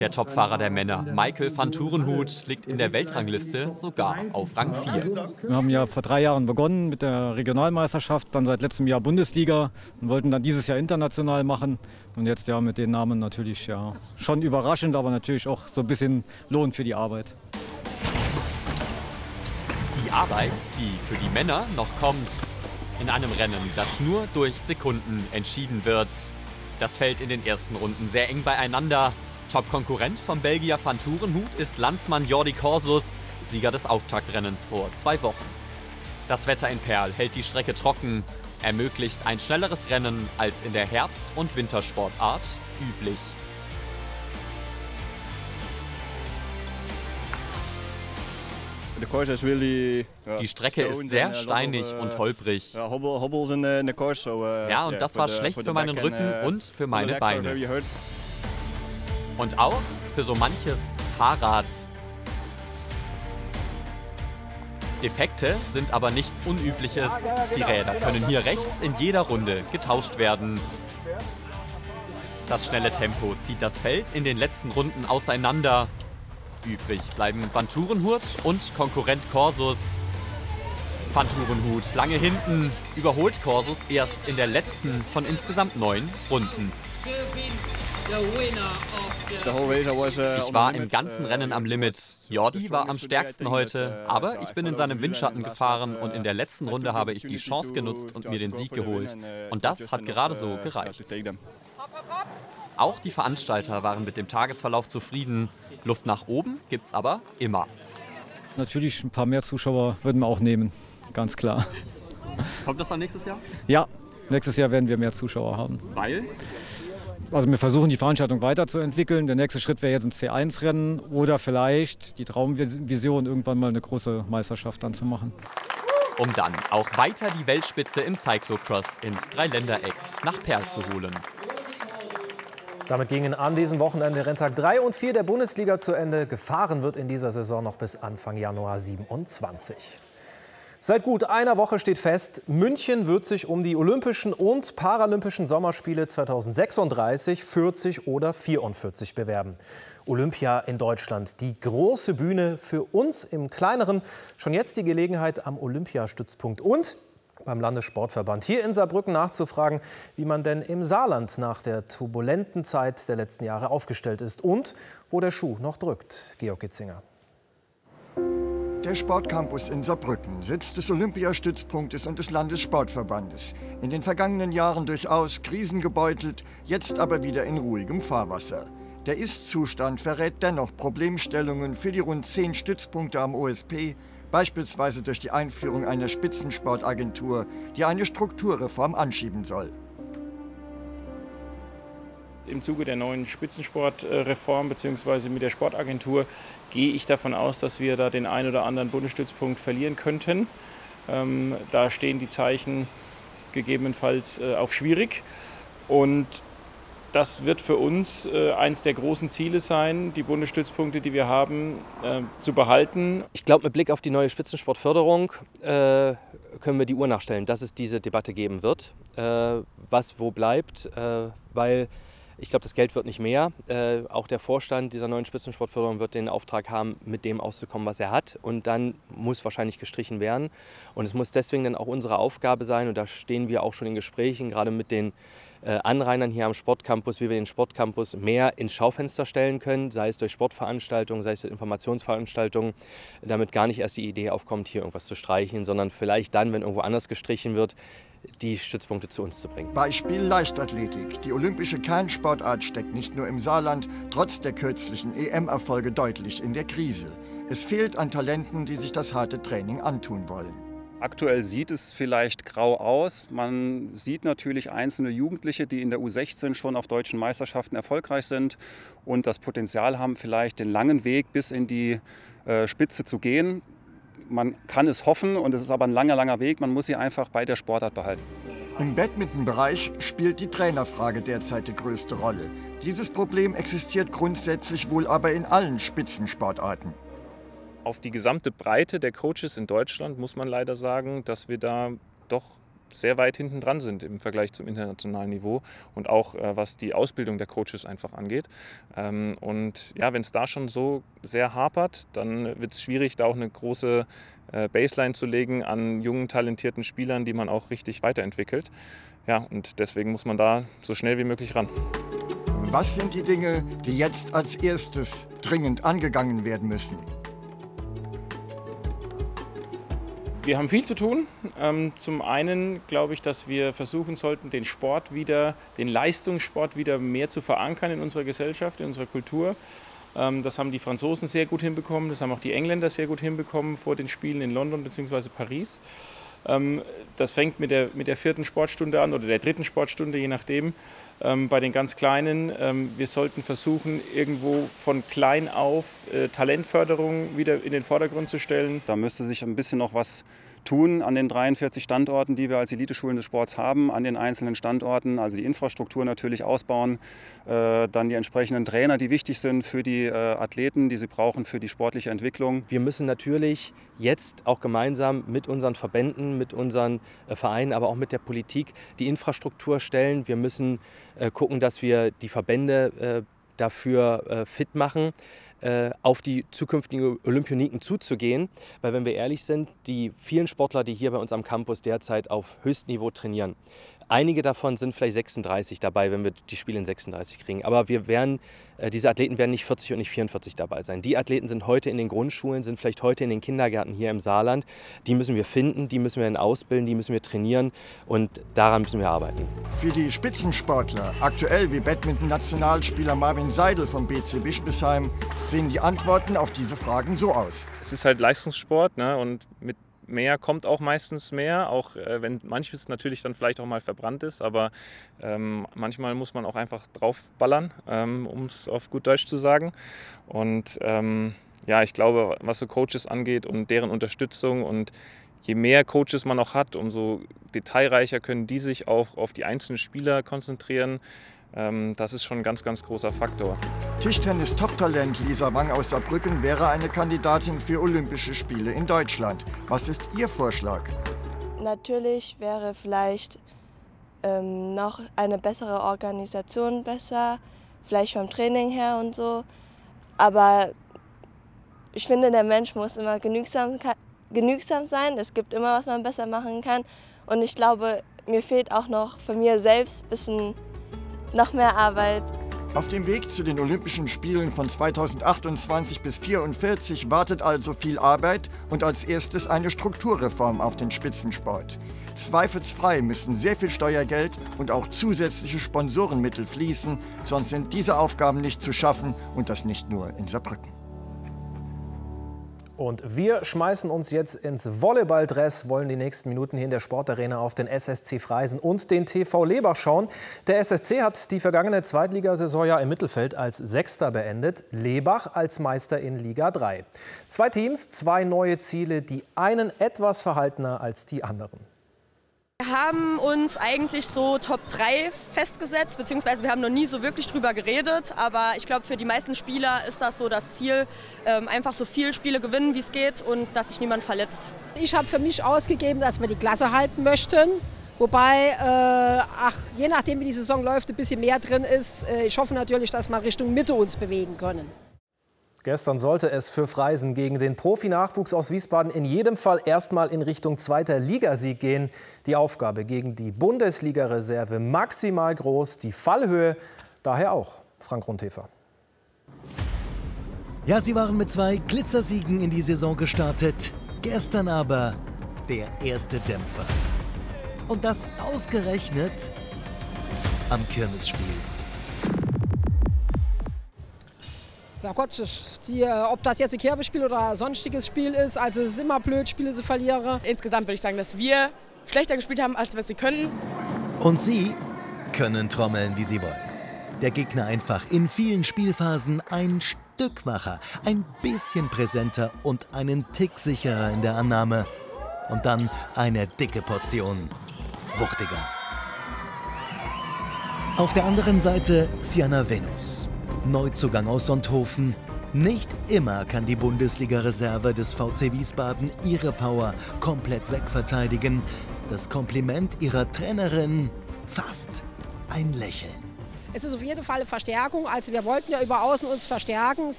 Der Topfahrer der Männer, Michael van Toerenhout, liegt in der Weltrangliste sogar auf Rang 4. Wir haben ja vor 3 Jahren begonnen mit der Regionalmeisterschaft, dann seit letztem Jahr Bundesliga und wollten dann dieses Jahr international machen. Und jetzt ja mit den Namen natürlich ja schon überraschend, aber natürlich auch so ein bisschen Lohn für die Arbeit. Die Arbeit, die für die Männer noch kommt, in einem Rennen, das nur durch Sekunden entschieden wird. Das fällt in den ersten Runden sehr eng beieinander. Top-Konkurrent vom Belgier van Toerenhout ist Landsmann Jordi Corsus, Sieger des Auftaktrennens vor 2 Wochen. Das Wetter in Perl hält die Strecke trocken, ermöglicht ein schnelleres Rennen als in der Herbst- und Wintersportart üblich. Die Strecke ist sehr steinig und holprig. Ja, und das war schlecht für meinen Rücken und für meine Beine. Und auch für so manches Fahrrad. Defekte sind aber nichts Unübliches. Die Räder können hier rechts in jeder Runde getauscht werden. Das schnelle Tempo zieht das Feld in den letzten Runden auseinander. Übrig bleiben Van Toerenhout und Konkurrent Corsus. Van Toerenhout lange hinten, überholt Corsus erst in der letzten von insgesamt 9 Runden. Ich war im ganzen Rennen am Limit. Jordi war am stärksten heute, aber ich bin in seinem Windschatten gefahren und in der letzten Runde habe ich die Chance genutzt und mir den Sieg geholt. Und das hat gerade so gereicht. Auch die Veranstalter waren mit dem Tagesverlauf zufrieden. Luft nach oben gibt's aber immer. Natürlich ein paar mehr Zuschauer würden wir auch nehmen, ganz klar. Kommt das dann nächstes Jahr? Ja, nächstes Jahr werden wir mehr Zuschauer haben. Weil? Also wir versuchen die Veranstaltung weiterzuentwickeln. Der nächste Schritt wäre jetzt ein C1-Rennen oder vielleicht die Traumvision, irgendwann mal eine große Meisterschaft dann zu machen. Um dann auch weiter die Weltspitze im Cyclocross ins Dreiländereck nach Perl zu holen. Damit gingen an diesem Wochenende Renntag 3 und 4 der Bundesliga zu Ende. Gefahren wird in dieser Saison noch bis Anfang Januar 27. Seit gut einer Woche steht fest, München wird sich um die Olympischen und Paralympischen Sommerspiele 2036, 40 oder 44 bewerben. Olympia in Deutschland, die große Bühne für uns im Kleineren. Schon jetzt die Gelegenheit am Olympiastützpunkt und beim Landessportverband hier in Saarbrücken nachzufragen, wie man denn im Saarland nach der turbulenten Zeit der letzten Jahre aufgestellt ist und wo der Schuh noch drückt. Georg Gitzinger. Der Sportcampus in Saarbrücken, Sitz des Olympiastützpunktes und des Landessportverbandes. In den vergangenen Jahren durchaus krisengebeutelt, jetzt aber wieder in ruhigem Fahrwasser. Der Ist-Zustand verrät dennoch Problemstellungen für die rund 10 Stützpunkte am OSP, beispielsweise durch die Einführung einer Spitzensportagentur, die eine Strukturreform anschieben soll. Im Zuge der neuen Spitzensportreform bzw. mit der Sportagentur gehe ich davon aus, dass wir da den einen oder anderen Bundesstützpunkt verlieren könnten. Da stehen die Zeichen gegebenenfalls auf schwierig. Und das wird für uns eines der großen Ziele sein, die Bundesstützpunkte, die wir haben, zu behalten. Ich glaube, mit Blick auf die neue Spitzensportförderung können wir die Uhr nachstellen, dass es diese Debatte geben wird, was wo bleibt, weil ich glaube, das Geld wird nicht mehr. Auch der Vorstand dieser neuen Spitzensportförderung wird den Auftrag haben, mit dem auszukommen, was er hat. Und dann muss wahrscheinlich gestrichen werden. Und es muss deswegen dann auch unsere Aufgabe sein, und da stehen wir auch schon in Gesprächen, gerade mit den Anrainern hier am Sportcampus, wie wir den Sportcampus mehr ins Schaufenster stellen können, sei es durch Sportveranstaltungen, sei es durch Informationsveranstaltungen, damit gar nicht erst die Idee aufkommt, hier irgendwas zu streichen, sondern vielleicht dann, wenn irgendwo anders gestrichen wird, die Stützpunkte zu uns zu bringen. Beispiel Leichtathletik. Die olympische Kernsportart steckt nicht nur im Saarland, trotz der kürzlichen EM-Erfolge deutlich in der Krise. Es fehlt an Talenten, die sich das harte Training antun wollen. Aktuell sieht es vielleicht grau aus. Man sieht natürlich einzelne Jugendliche, die in der U16 schon auf deutschen Meisterschaften erfolgreich sind und das Potenzial haben, vielleicht den langen Weg bis in die Spitze zu gehen. Man kann es hoffen und es ist aber ein langer, langer Weg. Man muss sie einfach bei der Sportart behalten. Im Badmintonbereich spielt die Trainerfrage derzeit die größte Rolle. Dieses Problem existiert grundsätzlich wohl aber in allen Spitzensportarten. Auf die gesamte Breite der Coaches in Deutschland muss man leider sagen, dass wir da doch sehr weit hinten dran sind im Vergleich zum internationalen Niveau und auch was die Ausbildung der Coaches einfach angeht. Und ja, wenn es da schon so sehr hapert, dann wird es schwierig, da auch eine große Baseline zu legen an jungen, talentierten Spielern, die man auch richtig weiterentwickelt. Ja, und deswegen muss man da so schnell wie möglich ran. Was sind die Dinge, die jetzt als erstes dringend angegangen werden müssen? Wir haben viel zu tun. Zum einen glaube ich, dass wir versuchen sollten, den Leistungssport wieder mehr zu verankern in unserer Gesellschaft, in unserer Kultur. Das haben die Franzosen sehr gut hinbekommen, das haben auch die Engländer sehr gut hinbekommen vor den Spielen in London bzw. Paris. Das fängt mit der 4. Sportstunde an oder der 3. Sportstunde, je nachdem. Bei den ganz Kleinen, wir sollten versuchen, irgendwo von klein auf Talentförderung wieder in den Vordergrund zu stellen. Da müsste sich ein bisschen noch was tun an den 43 Standorten, die wir als Eliteschulen des Sports haben, an den einzelnen Standorten, also die Infrastruktur natürlich ausbauen, dann die entsprechenden Trainer, die wichtig sind für die Athleten, die sie brauchen für die sportliche Entwicklung. Wir müssen natürlich jetzt auch gemeinsam mit unseren Verbänden, mit unseren Vereinen, aber auch mit der Politik die Infrastruktur stellen. Wir müssen gucken, dass wir die Verbände dafür fit machen, auf die zukünftigen Olympioniken zuzugehen. Weil wenn wir ehrlich sind, die vielen Sportler, die hier bei uns am Campus derzeit auf Höchstniveau trainieren, einige davon sind vielleicht 36 dabei, wenn wir die Spiele in 36 kriegen. Aber diese Athleten werden nicht 40 und nicht 44 dabei sein. Die Athleten sind heute in den Grundschulen, sind vielleicht heute in den Kindergärten hier im Saarland. Die müssen wir finden, die müssen wir ausbilden, die müssen wir trainieren und daran müssen wir arbeiten. Für die Spitzensportler, aktuell wie Badminton-Nationalspieler Marvin Seidel vom BC Bischbesheim, sehen die Antworten auf diese Fragen so aus. Es ist halt Leistungssport, ne? Und mit mehr kommt auch meistens mehr, auch wenn manches natürlich dann vielleicht auch mal verbrannt ist, aber manchmal muss man auch einfach draufballern, um es auf gut Deutsch zu sagen. Und ja, ich glaube, was so Coaches angeht und deren Unterstützung und je mehr Coaches man noch hat, umso detailreicher können die sich auch auf die einzelnen Spieler konzentrieren. Das ist schon ein ganz, ganz großer Faktor. Tischtennis-Top-Talent Lisa Wang aus Saarbrücken wäre eine Kandidatin für Olympische Spiele in Deutschland. Was ist Ihr Vorschlag? Natürlich wäre vielleicht noch eine bessere Organisation besser, vielleicht vom Training her und so. Aber ich finde, der Mensch muss immer genügsam sein. Es gibt immer, was man besser machen kann. Und ich glaube, mir fehlt auch noch von mir selbst ein bisschen noch mehr Arbeit. Auf dem Weg zu den Olympischen Spielen von 2028 bis 2044 wartet also viel Arbeit und als erstes eine Strukturreform auf den Spitzensport. Zweifelsfrei müssen sehr viel Steuergeld und auch zusätzliche Sponsorenmittel fließen, sonst sind diese Aufgaben nicht zu schaffen und das nicht nur in Saarbrücken. Und wir schmeißen uns jetzt ins Volleyball-Dress, wollen die nächsten Minuten hier in der Sportarena auf den SSC Freisen und den TV Lebach schauen. Der SSC hat die vergangene Zweitligasaison ja im Mittelfeld als Sechster beendet, Lebach als Meister in Liga 3. 2 Teams, 2 neue Ziele, die einen etwas verhaltener als die anderen. Wir haben uns eigentlich so Top 3 festgesetzt, beziehungsweise wir haben noch nie so wirklich drüber geredet. Aber ich glaube, für die meisten Spieler ist das so das Ziel, einfach so viele Spiele gewinnen, wie es geht und dass sich niemand verletzt. Ich habe für mich ausgegeben, dass wir die Klasse halten möchten. Wobei, je nachdem wie die Saison läuft, ein bisschen mehr drin ist. Ich hoffe natürlich, dass wir Richtung Mitte uns bewegen können. Gestern sollte es für Freisen gegen den Profi-Nachwuchs aus Wiesbaden in jedem Fall erstmal in Richtung 2. Ligasieg gehen. Die Aufgabe gegen die Bundesliga-Reserve maximal groß, die Fallhöhe daher auch. Frank Rundhefer. Ja, sie waren mit 2 Glitzersiegen in die Saison gestartet. Gestern aber der erste Dämpfer. Und das ausgerechnet am Kirmesspiel. Ja Gott, ob das jetzt ein Kirmesspiel oder sonstiges Spiel ist, also es ist immer blöd, Spiele zu verlieren. Insgesamt würde ich sagen, dass wir schlechter gespielt haben, als wir sie können. Und sie können trommeln, wie sie wollen. Der Gegner einfach in vielen Spielphasen ein Stück wacher, ein bisschen präsenter und einen Tick sicherer in der Annahme. Und dann eine dicke Portion wuchtiger. Auf der anderen Seite Sienna Venus. Neuzugang aus Sonthofen. Nicht immer kann die Bundesliga-Reserve des VC Wiesbaden ihre Power komplett wegverteidigen. das Kompliment ihrer Trainerin fast ein Lächeln. Es ist auf jeden Fall eine Verstärkung. Also wir wollten ja über Außen uns verstärken.